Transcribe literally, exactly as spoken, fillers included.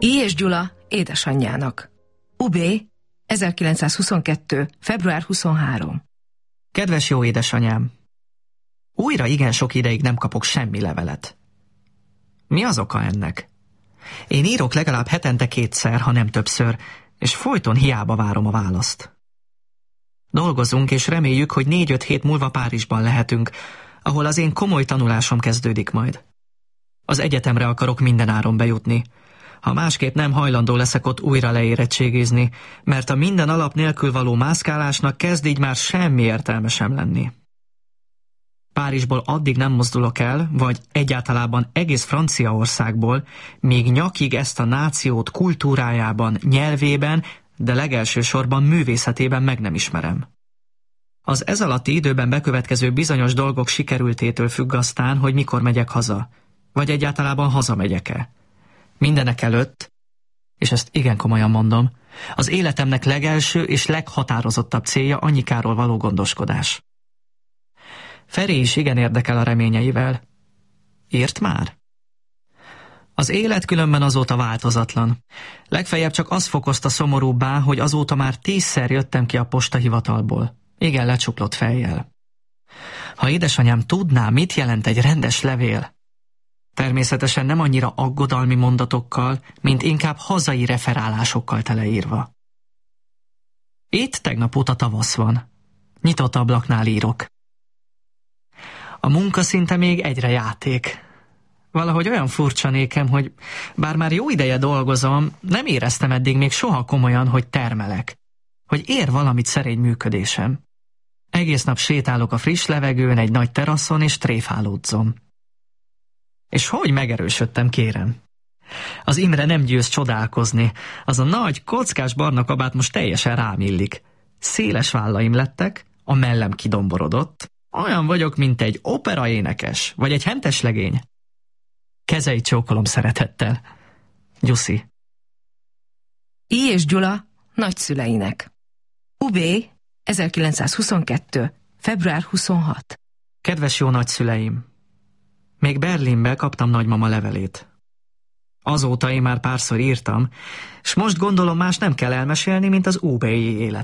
I. és Gyula édesanyjának. Ubé, ezerkilencszázhuszonkettő. február huszonharmadika. Kedves jó édesanyám! Újra igen sok ideig nem kapok semmi levelet. Mi az oka ennek? Én írok legalább hetente kétszer, ha nem többször, és folyton hiába várom a választ. Dolgozunk, és reméljük, hogy négy-öt hét múlva Párizsban lehetünk, ahol az én komoly tanulásom kezdődik majd. Az egyetemre akarok mindenáron bejutni. Ha másképp nem hajlandó leszek ott újra leérettségizni, mert a minden alap nélkül való mászkálásnak kezd így már semmi értelme sem lenni. Párizsból addig nem mozdulok el, vagy egyáltalában egész Franciaországból, míg nyakig ezt a nációt kultúrájában, nyelvében, de legelső sorban művészetében meg nem ismerem. Az ez alatti időben bekövetkező bizonyos dolgok sikerültétől függ aztán, hogy mikor megyek haza, vagy egyáltalában hazamegyek-e. Mindenek előtt, és ezt igen komolyan mondom, az életemnek legelső és leghatározottabb célja Anyikáról való gondoskodás. Feri is igen érdekel a reményeivel. Írt már? Az élet különben azóta változatlan. Legfeljebb csak az fokozta szomorúbbá, hogy azóta már tízszer jöttem ki a postahivatalból. Igen lecsuklott fejjel. Ha édesanyám tudná, mit jelent egy rendes levél. Természetesen nem annyira aggodalmi mondatokkal, mint inkább hazai referálásokkal teleírva. Itt tegnap óta tavasz van. Nyitott ablaknál írok. A munka szinte még egyre játék. Valahogy olyan furcsa nékem, hogy bár már jó ideje dolgozom, nem éreztem eddig még soha komolyan, hogy termelek. Hogy ér valamit szerény működésem. Egész nap sétálok a friss levegőn, egy nagy teraszon, és tréfálódzom. És hogy megerősödtem, kérem. Az Imre nem győz csodálkozni. Az a nagy, kockás barna kabát most teljesen rám illik. Széles vállaim lettek, a mellem kidomborodott. Olyan vagyok, mint egy operaénekes, vagy egy hentes legény. Kezeit csókolom szeretettel. Gyuszi. I. és Gyula nagyszüleinek. Ubé, ezerkilencszázhuszonkettő. február huszonharmadika. Kedves jó nagyszüleim! Még Berlinbe kaptam nagymama levelét. Azóta én már párszor írtam, s most gondolom más nem kell elmesélni, mint az ubéi élet.